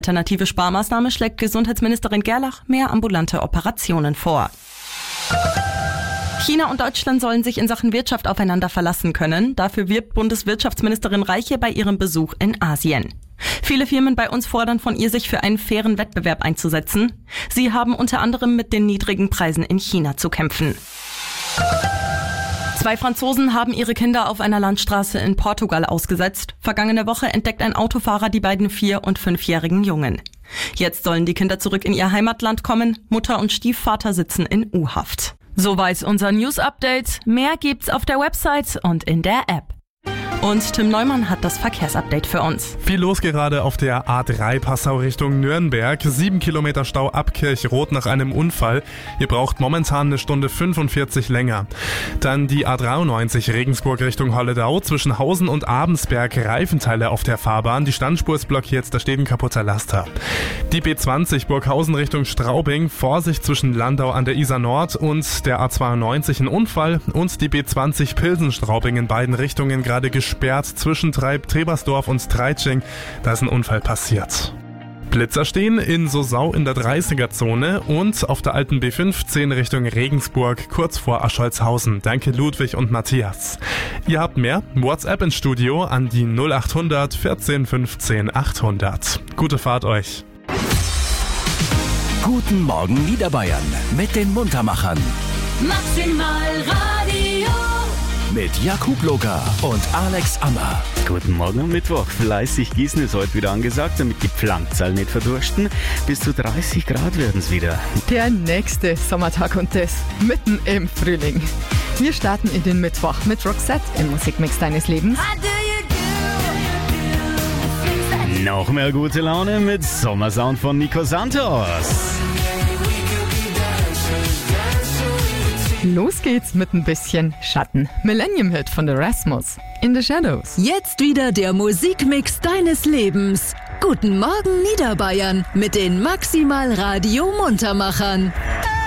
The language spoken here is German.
Alternative Sparmaßnahme schlägt Gesundheitsministerin Gerlach mehr ambulante Operationen vor. China und Deutschland sollen sich in Sachen Wirtschaft aufeinander verlassen können. Dafür wirbt Bundeswirtschaftsministerin Reiche bei ihrem Besuch in Asien. Viele Firmen bei uns fordern von ihr, sich für einen fairen Wettbewerb einzusetzen. Sie haben unter anderem mit den niedrigen Preisen in China zu kämpfen. 2 Franzosen haben ihre Kinder auf einer Landstraße in Portugal ausgesetzt. Vergangene Woche entdeckt ein Autofahrer die beiden 4- und 5-jährigen Jungen. Jetzt sollen die Kinder zurück in ihr Heimatland kommen. Mutter und Stiefvater sitzen in U-Haft. Soweit unser News-Update. Mehr gibt's auf der Website und in der App. Und Tim Neumann hat das Verkehrsupdate für uns. Viel los gerade auf der A3 Passau Richtung Nürnberg. 7 Kilometer Stau ab Kirchrot nach einem Unfall. Ihr braucht momentan 1 Stunde 45 länger. Dann die A93 Regensburg Richtung Holledau. Zwischen Hausen und Abensberg Reifenteile auf der Fahrbahn. Die Standspur ist blockiert, da steht ein kaputter Laster. Die B20 Burghausen Richtung Straubing. Vorsicht zwischen Landau an der Isar Nord und der A92 ein Unfall. Und die B20 Pilsen-Straubing in beiden Richtungen gerade gesperrt zwischen Trebersdorf und Treitsching. Da ist ein Unfall passiert. Blitzer stehen in Sosau in der 30er-Zone und auf der alten B15 Richtung Regensburg kurz vor Ascholzhausen. Danke Ludwig und Matthias. Ihr habt mehr? WhatsApp ins Studio an die 0800 14 15 800. Gute Fahrt euch. Guten Morgen Niederbayern mit den Muntermachern. Maximal Radio. Mit Jakub Locker und Alex Ammer. Guten Morgen am Mittwoch. Fleißig gießen ist heute wieder angesagt, damit die Pflanzerl nicht verdursten. Bis zu 30 Grad werden es wieder. Der nächste Sommertag und das mitten im Frühling. Wir starten in den Mittwoch mit Roxette im Musikmix deines Lebens. Noch mehr gute Laune mit Sommersound von Nico Santos. Los geht's mit ein bisschen Schatten. Millennium-Hit von The Rasmus. In the Shadows. Jetzt wieder der Musikmix deines Lebens. Guten Morgen Niederbayern mit den Maximal Radio Muntermachern.